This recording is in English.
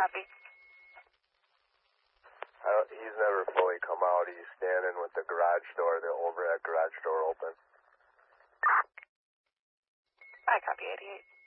copy. He's never fully come out. He's standing with the overhead garage door open. I copy 88.